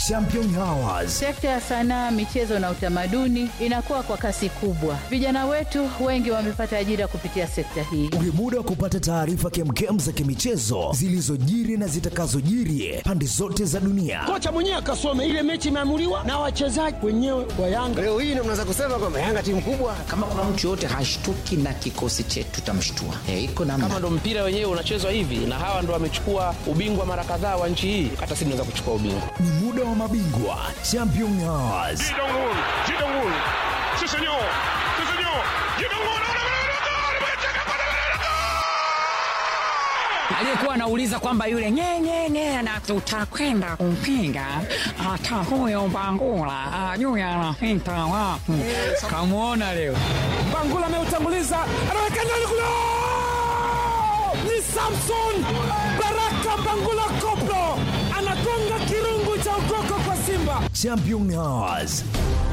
Champion Hours. Sekta ya sanaa, michezo na utamaduni inakuwa kwa kasi kubwa. Vijana wetu wengi wamepata ajira kupitia sekta hii. Ni muda wa kupata taarifa kemkem za kimichezo zilizojiri na zitakazojiri pande zote za dunia. Kocha mwenyewe akasome ile mechi imeamuliwa na wachezaji wenyewe wa Yanga. Leo hii ndio mnaweza kusema kwamba Yanga timu kubwa. Kama kuna mtu yote hashtuki na kikosi chetu, tutamshtua. Iko namna. Kama ndo mpira wenyewe unachezwa hivi na hawa ndo wamechukua ubingwa mara kadhaa wa nchi hii, hata sisi tunaweza kuchukua ubingwa. Ni muda wa mabingwa Champion Hours. Jidongul. Sí señor. Jidongul. Aliyekuwa anauliza kwamba yule nye na tutakwenda kumpinga hata huyo Bangula ajui anapita wapi. Kamuona leo Bangula ameutanguliza, anaweka ndani kule. Ni Samson Baraka Bangula Koplo anagonga kirungu cha ukoko kwa Simba. Champion Hours.